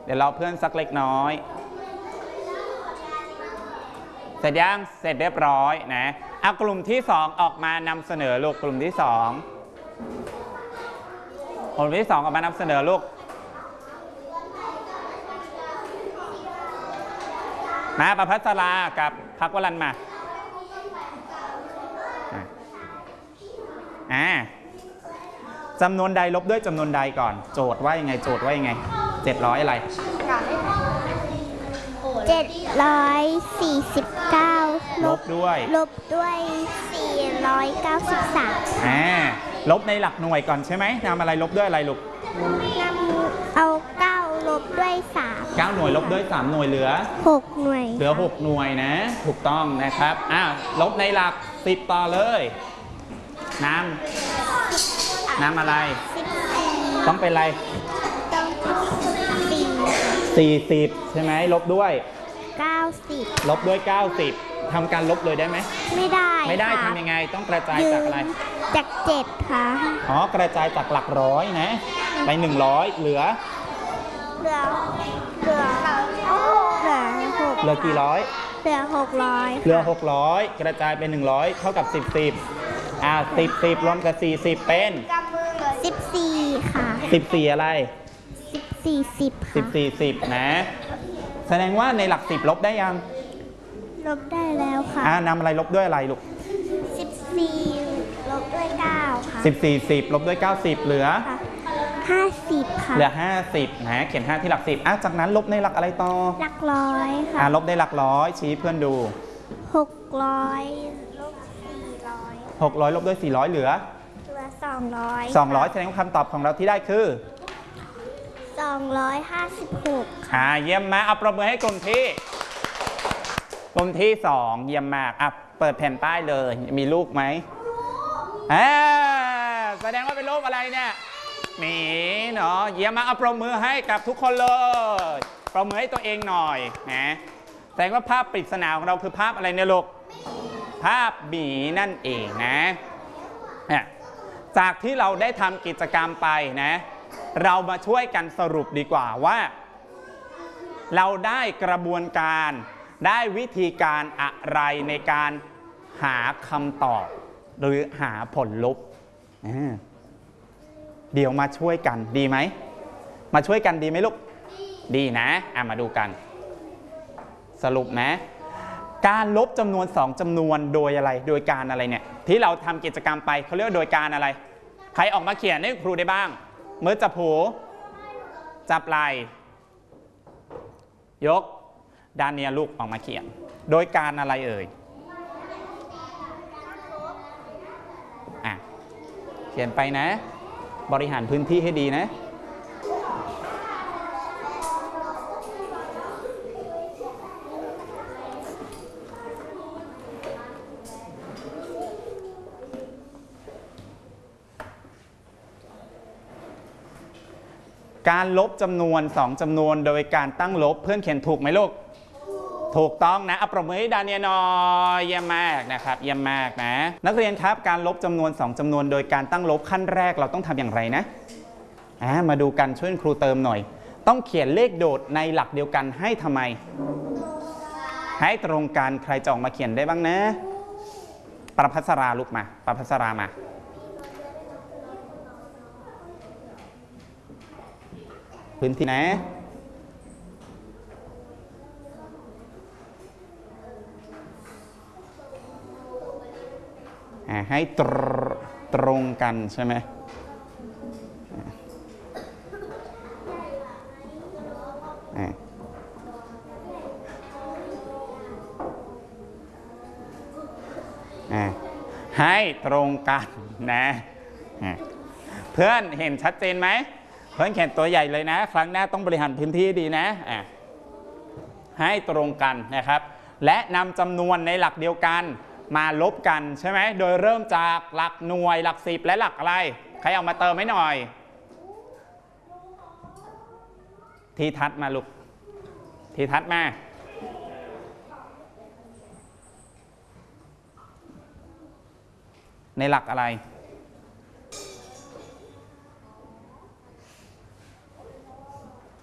เดี๋ยวรอเพื่อนสักเล็กน้อยเสร็จยังเสร็จเรียบร้อยนะเอากลุ่มที่2ออกมานำเสนอลูกกลุ่มที่2กลุ่มที่2ออกมานำเสนอลูกมาประภัสรากับพักวรันมาจำนวนใดลบด้วยจำนวนใดก่อนโจทย์ว่ายังไงโจทย์ว่ายังไง700อะไร 749 ลบด้วย 493 ลบในหลักหน่วยก่อนใช่ไหมนำอะไรลบด้วยอะไรลูกนำเอา9ลบด้วย3 9หน่วยลบด้วย3หน่วยเหลือ 6หน่วยเหลือ6หน่วยนะถูกต้องนะครับลบในหลัก10ต่อเลยน้ำอะไรต้องเป็นอะไรต้อง 40ใช่ไหมลบด้วย 90 ลบด้วย90ทำการลบเลยได้ไหมไม่ได้ทำยังไงต้องกระจายจากอะไรจาก7ค่ะกระจายจากหลักร้อยนะไป100เหลือกี่ร้อยเหลือ600 เหลือ600กระจายเป็น100เท่ากับ10รวมกับ40เป็น 14ค่ะ 14อะไร 10ค่ะ 10นะแสดงว่าในหลัก10ลบได้ยังลบได้แล้วค่ะนำอะไรลบด้วยอะไรลูก 14ลบด้วย9ค่ะ 10ลบด้วย90เหลือ 50ค่ะเหลือ50นะเขียน5ที่หลัก10จากนั้นลบในหลักอะไรต่อหลักร้อยค่ะลบในหลักร้อยชี้เพื่อนดู 600ลบ 600ลบด้วย400เหลือ 200 แสดงว่าคำตอบของเราที่ได้คือ 256 เยี่ยมมากเอาประมือให้กลุ่มที่2เยี่ยมมากเปิดแผ่นป้ายเลยมีรูปไหมแสดงว่าเป็นรูปอะไรเนี่ยหมีเนาะเยี่ยมมากเอาประมือให้กับทุกคนเลยประมือให้ตัวเองหน่อยนะแสดงว่าภาพปริศนาของเราคือภาพอะไรเนี่ยลูกภาพหมีนั่นเองนะจากที่เราได้ทำกิจกรรมไปนะเรามาช่วยกันสรุปดีกว่าว่าเราได้กระบวนการได้วิธีการอะไรในการหาคำตอบหรือหาผลลบเดี๋ยวมาช่วยกันดีไหมมาช่วยกันดีไหมลูกดีนะมาดูกันสรุปนะการลบจำนวน2จำนวนโดยอะไรโดยการอะไรเนี่ยที่เราทำกิจกรรมไปเขาเรียกว่าโดยการอะไรใครออกมาเขียนให้ครูได้บ้างมือจับหูจับไหล่ยกดาเนียลูกออกมาเขียนโดยการอะไรเอ่ยเขียนไปนะบริหารพื้นที่ให้ดีนะการลบจำนวน2จำนวนโดยการตั้งลบเพื่อนเขียนถูกไหมลูกถูกต้องนะปรบมือให้ดาเนียนอยเยี่ยมมากนะครับเยี่ยมมากนะนักเรียนครับการลบจำนวน2จำนวนโดยการตั้งลบขั้นแรกเราต้องทำอย่างไรนะมาดูกันช่วยครูเติมหน่อยต้องเขียนเลขโดดในหลักเดียวกันให้ทำไมให้ตรงกันใครจะออกมาเขียนได้บ้างนะประภัสราลูกมาประภัสรามาพื้นที่นะให้ตรงกันใช่ไหมให้ตรงกันนะเพื่อนเห็นชัดเจนไหมเพื่อนเขียนตัวใหญ่เลยนะครั้งหน้าต้องบริหารพื้นที่ดีนะให้ตรงกันนะครับและนำจำนวนในหลักเดียวกันมาลบกันใช่ไหมโดยเริ่มจากหลักหน่วยหลัก10และหลักอะไรใครเอามาเติมให้หน่อยทีทัศน์มาลูกทีทัศน์มาในหลักอะไร